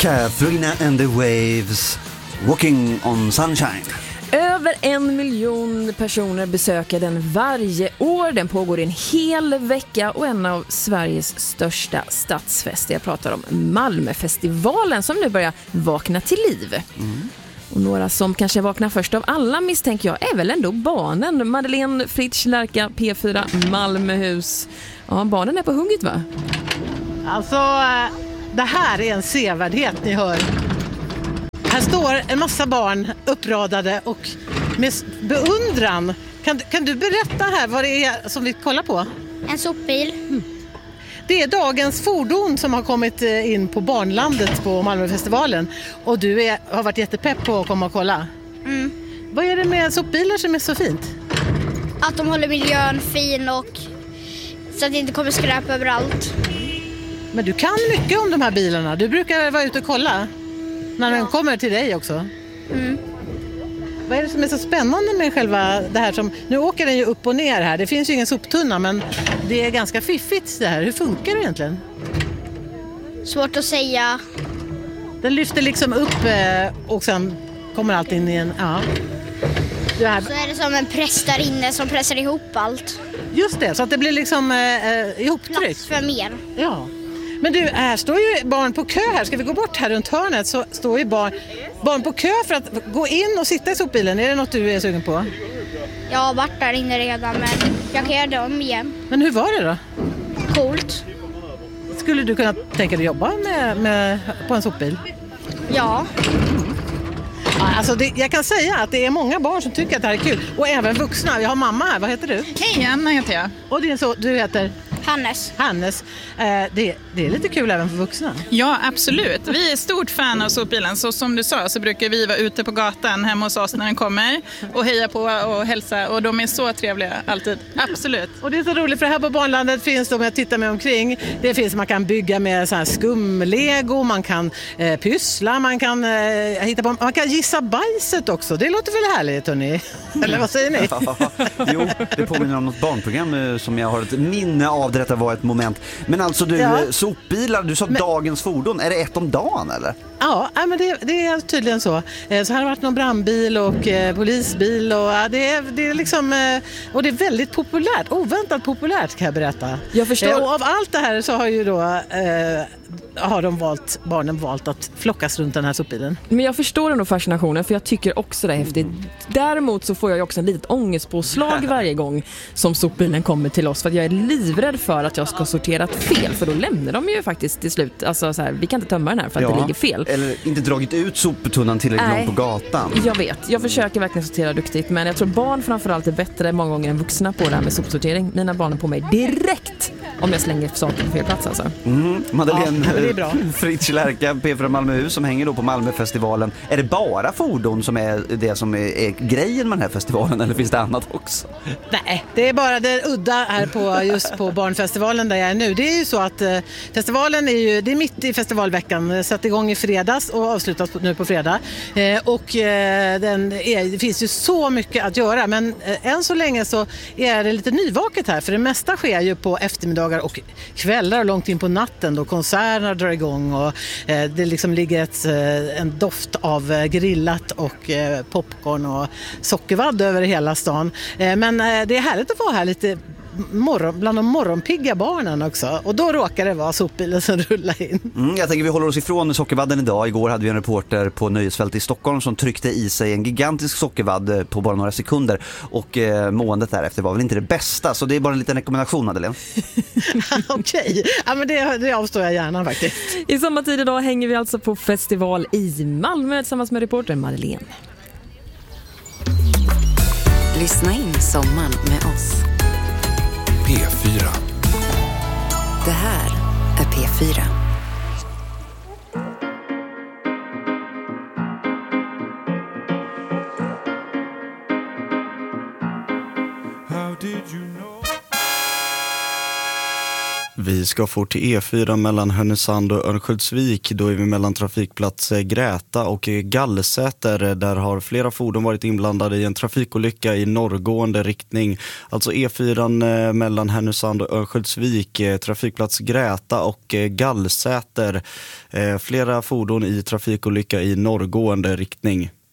Katharina and the Waves, Walking on Sunshine. Över 1 miljon personer besöker den varje år. Den pågår en hel vecka och en av Sveriges största stadsfester. Jag pratar om Malmöfestivalen som nu börjar vakna till liv. Och några som kanske vaknar först av alla, misstänker jag, är väl ändå barnen. Madeleine Fritsch, Lärka, P4, Malmöhus. Ja, barnen är på hugget, va? Alltså, det här är en sevärdhet ni hör. Här står en massa barn uppradade och med beundran. Kan du berätta här vad det är som vi kollar på? En sopbil. Det är dagens fordon som har kommit in på barnlandet på Malmöfestivalen. Och du har varit jättepepp på att komma och kolla. Vad är det med sopbilar som är så fint? Att de håller miljön fin och så att det inte kommer skräp överallt. Men du kan mycket om de här bilarna. Du brukar vara ute och kolla när den kommer till dig också. Vad är det som är så spännande med själva det här som... Nu åker den ju upp och ner här. Det finns ju ingen soptunna, men det är ganska fiffigt det här. Hur funkar det egentligen? Svårt att säga. Den lyfter liksom upp och sen kommer allt in i en... Ja. Det här... Så är det som en press där inne som pressar ihop allt. Just det, så att det blir liksom ihoptryckt. Plats för mer. Ja. Men du, här står ju barn på kö här. Ska vi gå bort här runt hörnet så står ju barn på kö för att gå in och sitta i sopbilen. Är det något du är sugen på? Jag har varit där inne redan, men jag kan göra det om igen. Men hur var det då? Coolt. Skulle du kunna tänka dig jobba på en sopbil? Ja. Alltså jag kan säga att det är många barn som tycker att det här är kul. Och även vuxna. Jag har mamma här. Vad heter du? Hej, Anna heter jag. Och du heter? Hannes. Det är lite kul även för vuxna. Ja, absolut. Vi är stort fan av sopbilen. Så som du sa så brukar vi vara ute på gatan hemma hos oss när den kommer och heja på och hälsa. Och de är så trevliga alltid. Absolut. Och det är så roligt för här på barnlandet finns det, om jag tittar mig omkring, det finns man kan bygga med så här skumlego, man kan pyssla, man kan hitta på, man kan gissa bajset också. Det låter väl härligt, hörni? Eller vad säger ni? Jo, det påminner om något barnprogram som jag har ett minne av. Detta var ett moment. Men alltså sopbilar, du sa dagens fordon. Är det ett om dagen eller? Ja, men det är tydligen så. Så här har varit någon brandbil och polisbil och det är liksom, och det är väldigt populärt, oväntat populärt kan jag berätta. Jag förstår. Och av allt det här så har ju då barnen valt att flockas runt den här sopbilen. Men jag förstår ändå fascinationen, för jag tycker också det är häftigt. Däremot så får jag också en litet ångestpåslag varje gång som sopbilen kommer till oss, för att jag är livrädd för att jag ska sortera fel, för då lämnar de ju faktiskt till slut, alltså så här, vi kan inte tömma den här för att det ligger fel. Eller inte dragit ut soptunnan tillräckligt långt på gatan. Jag vet, jag försöker verkligen sortera duktigt, men jag tror barn framförallt är bättre många gånger än vuxna på det här med sopsortering. Mina barn är på mig direkt om jag slänger saker på fel plats alltså. Madeleine bra. Fritsch, Lärka, P4 Malmöhus som hänger då på Malmöfestivalen. Är det bara fordon som är det som är grejen med den här festivalen, eller finns det annat också? Nej, det är bara det udda här på barnfestivalen där jag är nu. Det är ju så att festivalen det är mitt i festivalveckan, satt igång i fredags och avslutas nu på fredag. Det finns ju så mycket att göra, men än så länge så är det lite nyvaket här, för det mesta sker ju på eftermiddagar och kvällar och långt in på natten då konserterna drar igång och det liksom ligger en doft av grillat och popcorn och sockervadd över hela stan. Men det är härligt att vara här lite bland de morgonpigga barnen också. Och då råkar det vara sopbilen som rullar in. Jag tänker vi håller oss ifrån sockervadden idag. Igår hade vi en reporter på Nöjesfält i Stockholm som tryckte i sig en gigantisk sockervadd på bara några sekunder. Och måendet därefter var väl inte det bästa. Så det är bara en liten rekommendation, Madeleine. Okej. Ja, men det avstår jag gärna faktiskt. I samma tid idag hänger vi alltså på festival i Malmö tillsammans med reporter Madeleine. Lyssna in sommaren med oss. P4. Det här är P4. Vi Vi ska få till E4 mellan Härnösand och Örnsköldsvik. Då är vi mellan trafikplats Gräta och Gallsäter. Där har flera fordon varit inblandade i en trafikolycka i norrgående riktning. Alltså E4 mellan Härnösand och Örnsköldsvik, trafikplats Gräta och Gallsäter. Flera fordon i trafikolycka i norrgående riktning.